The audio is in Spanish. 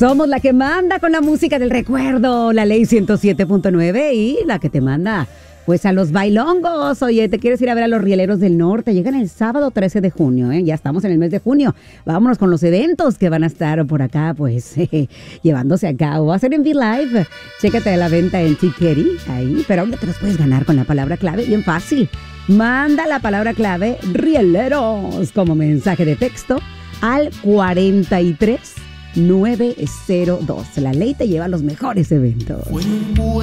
Somos la que manda con la música del recuerdo, la ley 107.9 y la que te manda pues a los bailongos. Oye, ¿te quieres ir a ver a los Rieleros del Norte? Llegan el sábado 13 de junio, ¿eh? Ya estamos en el mes de junio. Vámonos con los eventos que van a estar por acá, pues, llevándose a cabo. Va a ser en V-Live. Chécate la venta en Tickety, ahí. Pero ahora te los puedes ganar con la palabra clave, bien fácil. Manda la palabra clave Rieleros como mensaje de texto al 43902. La ley te lleva a los mejores eventos.